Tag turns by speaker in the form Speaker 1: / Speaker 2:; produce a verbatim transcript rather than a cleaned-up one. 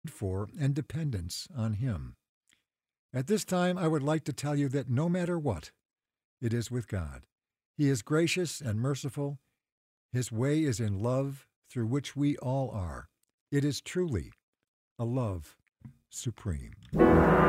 Speaker 1: for and dependence on Him. At this time, I would like to tell you that no matter what, it is with God. He is gracious and merciful. His way is in love, through which we all are. It is truly a love supreme.